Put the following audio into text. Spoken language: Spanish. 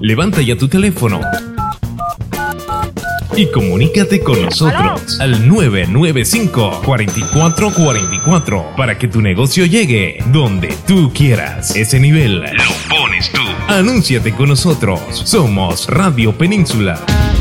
Levanta ya tu teléfono y comunícate con nosotros al 995-4444 para que tu negocio llegue donde tú quieras. Ese nivel lo pones tú. Anúnciate con nosotros. Somos Radio Península.